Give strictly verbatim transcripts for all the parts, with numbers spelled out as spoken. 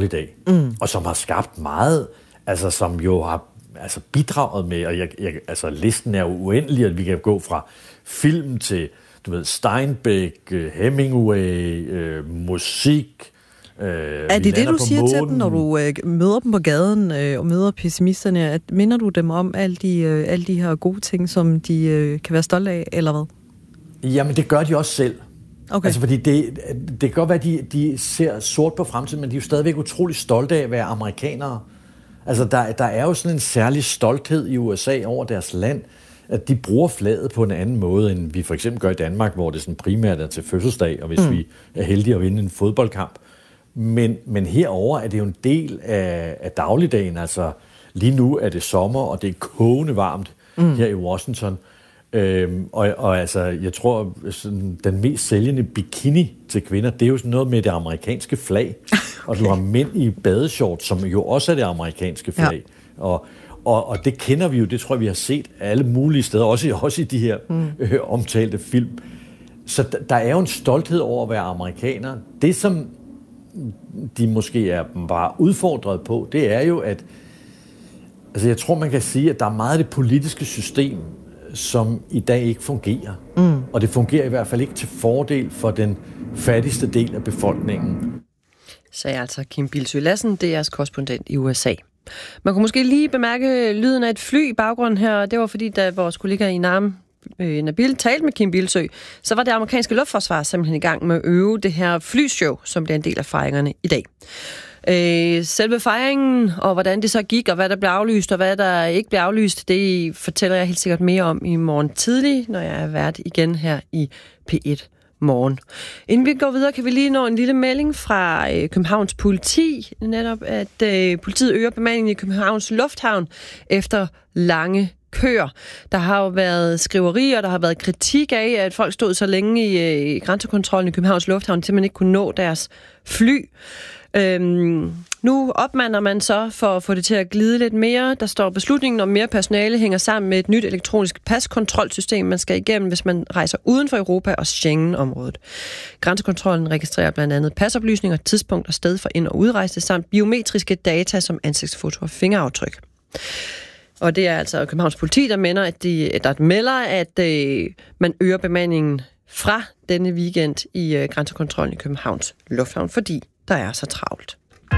dagligdag, mm. og som har skabt meget, altså som jo har altså bidraget med, og jeg, jeg, altså listen er jo uendelig, at vi kan gå fra film til, du ved, Steinbeck, Hemingway, øh, musik. Øh, er det det, du siger månen. til dem, når du øh, møder dem på gaden øh, og møder pessimisterne? At, minder du dem om alle de, øh, alle de her gode ting, som de øh, kan være stolte af, eller hvad? Jamen, det gør de også selv. Okay. Altså, fordi det, det kan godt være, at de, de ser sort på fremtiden, men de er jo stadigvæk utrolig stolte af at være amerikanere. Altså, der, der er jo sådan en særlig stolthed i U S A over deres land, at de bruger flaget på en anden måde, end vi for eksempel gør i Danmark, hvor det sådan primært er til fødselsdag, og hvis mm. vi er heldige at vinde en fodboldkamp. Men, men herover er det jo en del af, af dagligdagen. Altså, lige nu er det sommer, og det er kogende varmt mm. her i Washington. Øhm, og, og altså, jeg tror, sådan, den mest sælgende bikini til kvinder, det er jo sådan noget med det amerikanske flag. Okay. Og du har mænd i badeshorts, som jo også er det amerikanske flag. Ja. Og, og, og det kender vi jo, det tror jeg, vi har set alle mulige steder, også, også i de her mm. øh, omtalte film. Så d- der er jo en stolthed over at være amerikaner. Det, som de måske er bare udfordret på, det er jo, at altså, jeg tror, man kan sige, at der er meget af det politiske system, som i dag ikke fungerer. Mm. Og det fungerer i hvert fald ikke til fordel for den fattigste del af befolkningen. Sagde altså Kim Bildsøe Lassen, D R's korrespondent i U S A. Man kunne måske lige bemærke lyden af et fly i baggrunden her. Det var fordi, da vores kollega i Nam øh, Nabil talte med Kim Bildsøe, så var det amerikanske luftforsvar simpelthen i gang med at øve det her flyshow, som bliver en del af fejringerne i dag. Øh, selve fejringen, og hvordan det så gik, og hvad der blev aflyst, og hvad der ikke blev aflyst, det fortæller jeg helt sikkert mere om i morgen tidlig, når jeg er vært igen her i P et Morgen. Inden vi går videre, kan vi lige nå en lille melding fra øh, Københavns politi, netop at øh, politiet øger bemandingen i Københavns Lufthavn efter lange køer. Der har jo været skriverier, der har været kritik af, at folk stod så længe i, øh, i grænsekontrollen i Københavns Lufthavn, til man ikke kunne nå deres fly. Øhm, nu opmander man så for at få det til at glide lidt mere. Der står, beslutningen om mere personale hænger sammen med et nyt elektronisk paskontrolsystem, man skal igennem, hvis man rejser uden for Europa og Schengen-området. Grænsekontrollen registrerer blandt andet pasoplysninger, tidspunkt og sted for ind- og udrejse, samt biometriske data som ansigtsfoto og fingeraftryk. Og det er altså Københavns politi, der mener, at de, der melder, at øh, man øger bemandingen fra denne weekend i øh, grænsekontrollen i Københavns Lufthavn, fordi der er så travlt.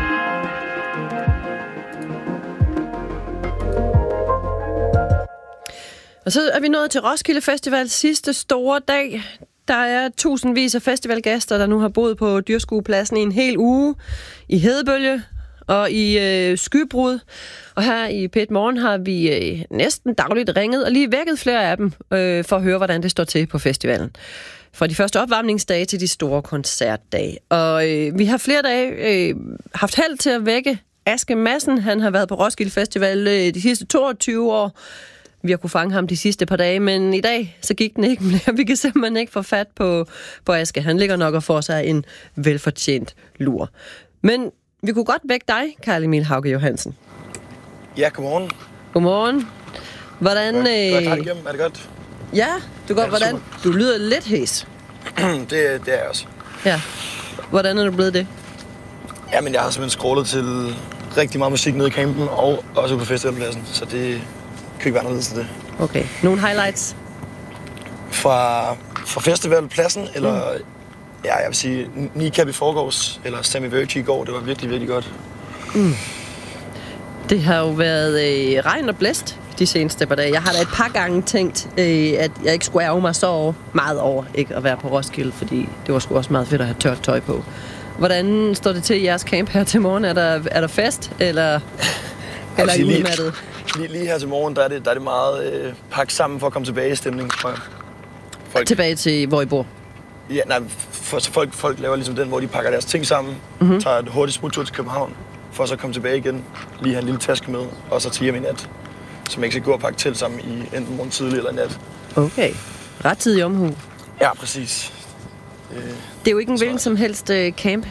Og så er vi nået til Roskilde Festival sidste store dag. Der er tusindvis af festivalgæster, der nu har boet på Dyrskuepladsen i en hel uge i hedebølge og i øh, skybrud. Og her i P et Morgen har vi øh, næsten dagligt ringet og lige vækket flere af dem øh, for at høre, hvordan det står til på festivalen. Fra de første opvarmningsdage til de store koncertdage. Og øh, vi har flere dage øh, haft held til at vække Aske Madsen. Han har været på Roskilde Festival øh, de sidste toogtyve år. Vi har kunne fange ham de sidste par dage, men i dag så gik den ikke mere. Vi kan simpelthen ikke få fat på, på Aske. Han ligger nok og får sig en velfortjent lur. Men vi kunne godt vække dig, Carl Emil Hauge Johansen. Ja, godmorgen. Godmorgen. Hvordan... Godt, øh... godt igennem. Er det godt? Ja, du, godt, ja, hvordan... du lyder lidt hæs. det, det er jeg også. Ja. Hvordan er du blevet det? Jamen, jeg har simpelthen scrollet til rigtig meget musik nede i campen, og også på festivalpladsen, så det kan ikke være noget til det. Okay. Nogle highlights? Fra, fra festivalpladsen, eller... Mm. Ja, jeg vil sige, Nicap i forgårs, eller Sammy Virtue i går, det var virkelig, virkelig godt. Mm. Det har jo været øh, regn og blæst de seneste par dage. Jeg har da et par gange tænkt, øh, at jeg ikke skulle ærge mig så over, meget over ikke at være på Roskilde, fordi det var sgu også meget fedt at have tørt tøj på. Hvordan står det til i jeres camp her til morgen? Er der, er der fest, eller, eller er I udmattet? Lige, lige her til morgen, der er det, der er det meget øh, pakket sammen for at komme tilbage i stemning, tror jeg. Folk... Tilbage til, hvor I bor? Ja, nej, for, så folk, folk laver ligesom den, hvor de pakker deres ting sammen, mm-hmm. tager et hurtigt smuttur til København, for så at komme tilbage igen, lige have en lille taske med, og så til hjem i nat, så man ikke skal gå og pakke til sammen i enten morgen tidlig eller nat. Okay. Rettidig omhu. Ja, præcis. Øh, det er jo ikke en hvilken som helst uh, camp.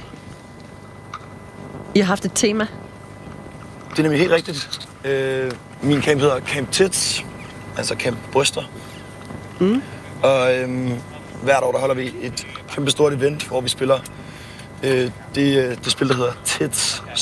I har haft et tema. Det er nemlig helt rigtigt. Øh, min camp hedder Camp Tits, altså Camp Bryster. Mm. Og øhm, hvert år der holder vi et kæmpe stort event, hvor vi spiller øh, det, det spil, der hedder Tits,